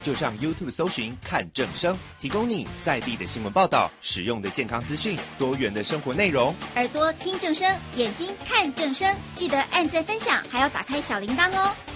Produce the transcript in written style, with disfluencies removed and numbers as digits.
就上 YouTube 搜寻看正声，提供你在地的新闻报道、实用的健康资讯、多元的生活内容。 耳朵听正声，眼睛看正声，记得按赞分享，还要打开小铃铛哦。